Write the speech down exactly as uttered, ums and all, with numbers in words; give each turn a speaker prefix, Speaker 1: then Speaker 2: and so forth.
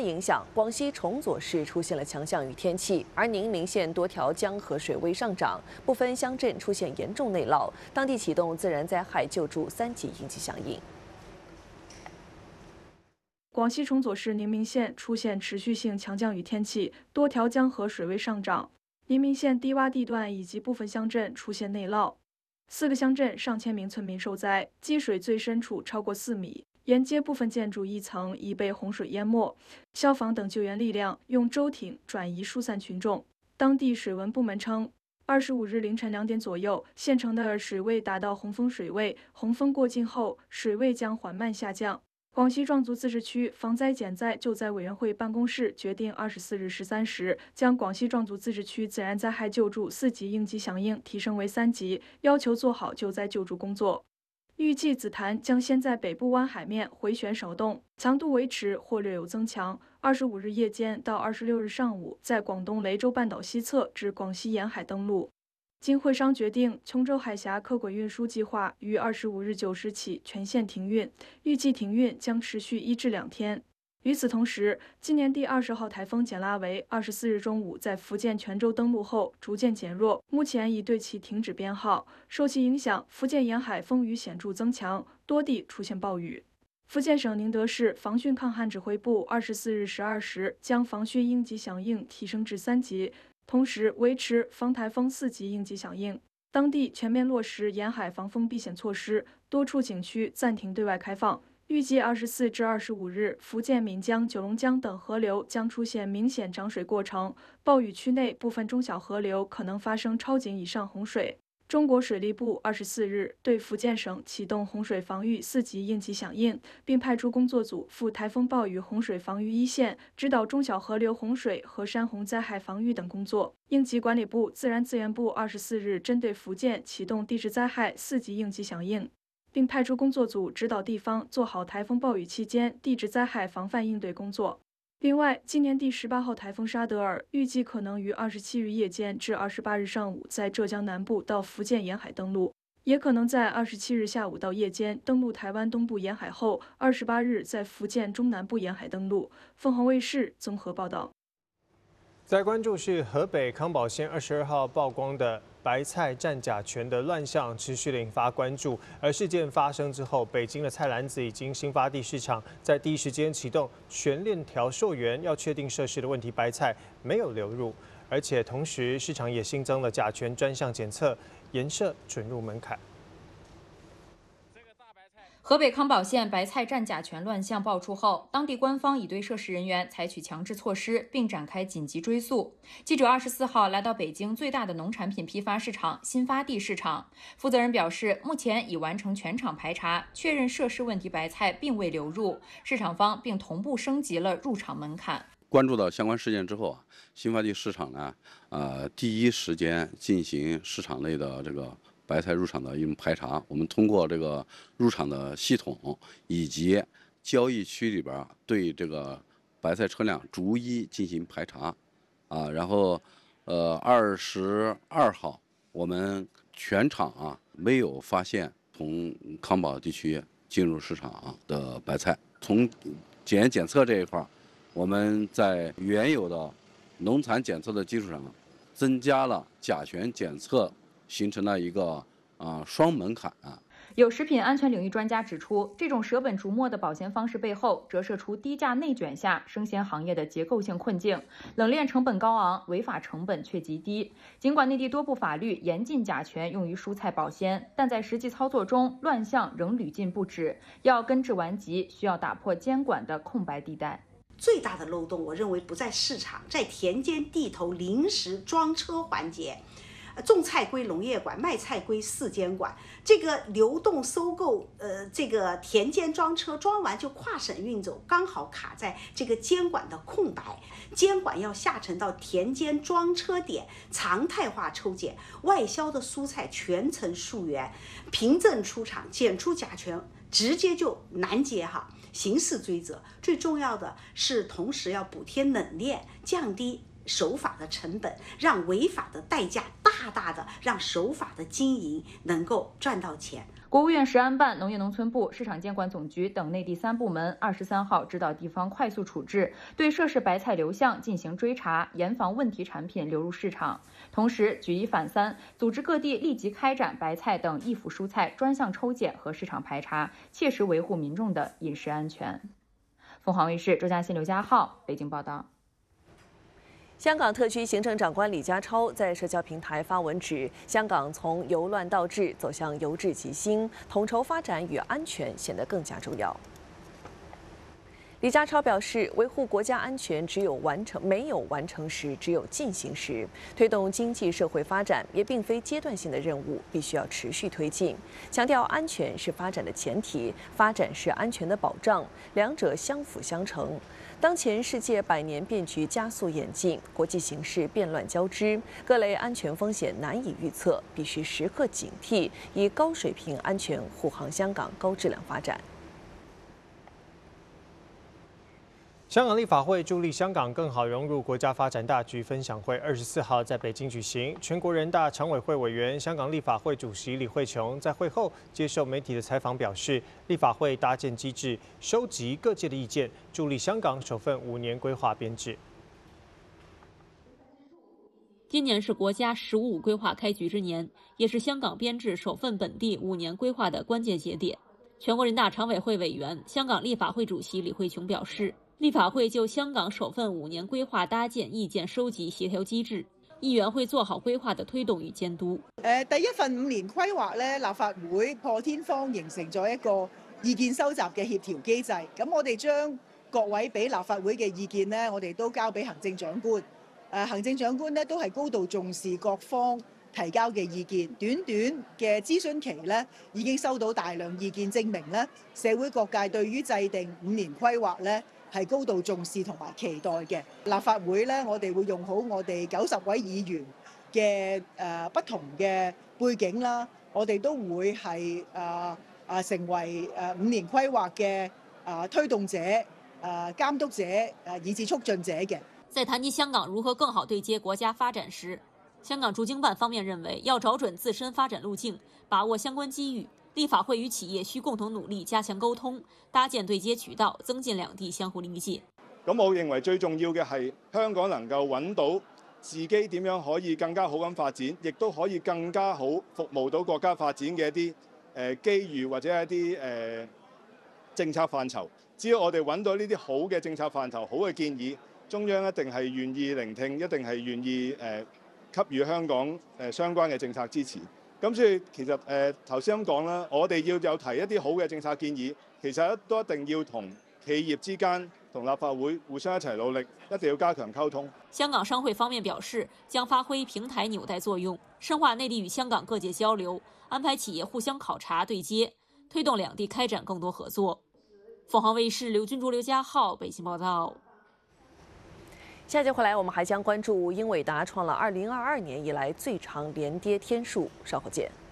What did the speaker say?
Speaker 1: 影响，广西崇左市出现了强降雨天气，而宁明县多条江河水位上涨，部分乡镇出现严重内涝，当地启动自然灾害救助三级应急响应。
Speaker 2: 广西崇左市宁明县出现持续性强降雨天气，多条江河水位上涨，宁明县低洼地段以及部分乡镇出现内涝，四个乡镇上千名村民受灾，积水最深处超过四米。 沿街部分建筑一层已被洪水淹没，消防等救援力量用舟艇转移疏散群众。当地水文部门称，二十五日凌晨两点左右，县城的水位达到洪峰水位，洪峰过境后，水位将缓慢下降。广西壮族自治区防灾减灾救灾委员会办公室决定，二十四日十三时将广西壮族自治区自然灾害救助四级应急响应提升为三级，要求做好救灾救助工作。 预计紫檀将先在北部湾海面回旋手动，强度维持或略有增强。二十五日夜间到二十六日上午，在广东雷州半岛西侧至广西沿海登陆。经会商决定，琼州海峡客轨运输计划于二十五日九时起全线停运，预计停运将持续一至两天。 与此同时，今年第二十号台风简拉维二十四日中午在福建泉州登陆后逐渐减弱，目前已对其停止编号。受其影响，福建沿海风雨显著增强，多地出现暴雨。福建省宁德市防汛抗旱指挥部二十四日十二时将防汛应急响应提升至三级，同时维持防台风四级应急响应。当地全面落实沿海防风避险措施，多处景区暂停对外开放。 预计二十四至二十五日，福建闽江、九龙江等河流将出现明显涨水过程，暴雨区内部分中小河流可能发生超警以上洪水。中国水利部二十四日对福建省启动洪水防御四级应急响应，并派出工作组赴台风暴雨洪水防御一线，指导中小河流洪水和山洪灾害防御等工作。应急管理部、自然资源部二十四日针对福建启动地质灾害四级应急响应。 并派出工作组指导地方做好台风暴雨期间地质灾害防范应对工作。另外，今年第十八号台风沙德尔预计可能于二十七日夜间至二十八日上午在浙江南部到福建沿海登陆，也可能在二十七日下午到夜间登陆台湾东部沿海后，二十八日在福建中南部沿海登陆。凤凰卫视综合报道。
Speaker 3: 再关注是河北康保县二十二号曝光的白菜战甲醛的乱象，持续的引发关注。而事件发生之后，北京的菜篮子已经新发地市场在第一时间启动全链条溯源，要确定涉事的问题白菜没有流入，而且同时市场也新增了甲醛专项检测，颜色准入门槛。
Speaker 4: 河北康保县白菜战甲醛乱象爆出后，当地官方已对涉事人员采取强制措施，并展开紧急追溯。记者二十四号来到北京最大的农产品批发市场新发地市场，负责人表示，目前已完成全场排查，确认涉事问题白菜并未流入，市场方并同步升级了入场门槛。
Speaker 5: 关注到相关事件之后啊，新发地市场呢，呃，第一时间进行市场内的这个 白菜入场的一种排查，我们通过这个入场的系统以及交易区里边对这个白菜车辆逐一进行排查，啊，然后呃二十二号我们全场啊没有发现从康保地区进入市场的白菜。从检验检测这一块，我们在原有的农残检测的基础上，增加了甲醛检测。 形成了一个啊、呃、双门槛啊。
Speaker 4: 有食品安全领域专家指出，这种舍本逐末的保鲜方式背后，折射出低价内卷下生鲜行业的结构性困境。冷链成本高昂，违法成本却极低。尽管内地多部法律严禁甲醛用于蔬菜保鲜，但在实际操作中，乱象仍屡禁不止。要根治顽疾，需要打破监管的空白地带。
Speaker 6: 最大的漏洞，我认为不在市场，在田间地头临时装车环节。 种菜归农业管，卖菜归市监管。这个流动收购，呃，这个田间装车装完就跨省运走，刚好卡在这个监管的空白。监管要下沉到田间装车点，常态化抽检，外销的蔬菜全程溯源，凭证出厂，检出甲醛，直接就拦截哈。 刑事追责，最重要的是，同时要补贴冷链，降低守法的成本，让违法的代价大大的让守法的经营能够赚到钱。
Speaker 4: 国务院食安办、农业农村部、市场监管总局等内地三部门二十三号指导地方快速处置，对涉事白菜流向进行追查，严防问题产品流入市场。同时，举一反三，组织各地立即开展白菜等易腐蔬菜专项抽检和市场排查，切实维护民众的饮食安全。凤凰卫视周嘉欣、刘家浩北京报道。
Speaker 1: 香港特区行政长官李家超在社交平台发文指，香港从由乱到治走向由治及兴，统筹发展与安全显得更加重要。李家超表示，维护国家安全只有完成没有完成时，只有进行时。推动经济社会发展也并非阶段性的任务，必须要持续推进。强调安全是发展的前提，发展是安全的保障，两者相辅相成。当前世界百年变局加速演进，国际形势变乱交织，各类安全风险难以预测，必须时刻警惕，以高水平安全护航香港高质量发展。
Speaker 3: 香港立法会助力香港更好融入国家发展大局分享会二十四号在北京举行。全国人大常委会委员、香港立法会主席李慧琼在会后接受媒体的采访表示，立法会搭建机制，收集各界的意见，助力香港首份五年规划编制。
Speaker 7: 今年是国家“十五五”规划开局之年，也是香港编制首份本地五年规划的关键节点。全国人大常委会委员、香港立法会主席李慧琼表示，立法會就香港首份五年規劃搭建意見收集協調機制，議員會做好規劃的推動與監督。
Speaker 8: 誒，第一份五年規劃咧，立法會破天荒形成咗一個意見收集嘅協調機制。咁我哋將各位俾立法會嘅意見呢，我哋都交俾行政長官。誒，行政長官呢都係高度重視各方提交嘅意見，短短嘅諮詢期呢，已經收到大量意見，證明呢社會各界對於制定五年規劃呢係高度重視同埋期待嘅。立法會咧，我哋會用好我哋九十位議員嘅誒不同嘅背景啦，我哋都會係誒誒成為誒五年規劃嘅誒推動者、誒監督者、誒以至促進者嘅。
Speaker 7: 在談及香港如何更好對接國家發展時，香港駐京辦方面認為要找準自身發展路徑，把握相關機遇。立法會與企業需共同努力，加強溝通，搭建對接渠道，增進兩地相互理解。
Speaker 9: 咁我認為最重要嘅係香港能夠揾到自己點樣可以更加好咁發展，亦都可以更加好服務到國家發展嘅一啲誒機遇或者一啲誒、呃、政策範疇。只要我哋揾到呢啲好嘅政策範疇、好嘅建議，中央一定係願意聆聽，一定係願意誒、呃、給予香港誒、呃、相關嘅政策支持。咁所以其實誒頭先咁講啦，我哋要有提一啲好嘅政策建議，其實都一定要同企業之間、同立法會互相一齊努力，一定要加強溝通。
Speaker 7: 香港商會方面表示，將發揮平台紐帶作用，深化內地與香港各界交流，安排企業互相考察對接，推動兩地開展更多合作。鳳凰衛視劉君竹、劉家浩北京報道。
Speaker 1: 下節回來，我們還將關注英偉達創了二零二二年以來最長連跌天數，稍後見。